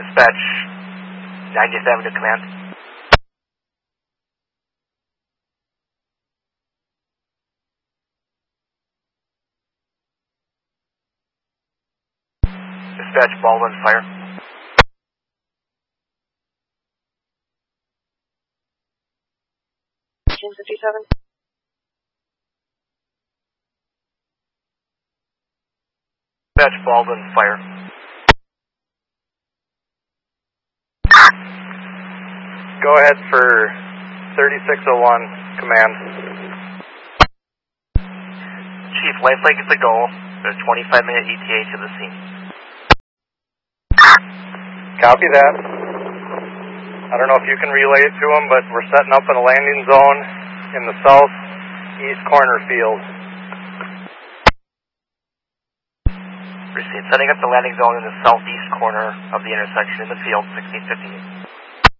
Dispatch, 90th Avenue Command. Dispatch, Baldwin, fire. June 57. Dispatch, Baldwin, fire. Go ahead for 3601, command. Chief, lifelike is the goal. There's 25-minute ETA to the scene. Copy that. I don't know if you can relay it to them, but we're setting up in a landing zone in the southeast corner field. Received. Setting up the landing zone in the southeast corner of the intersection in the field, 1658.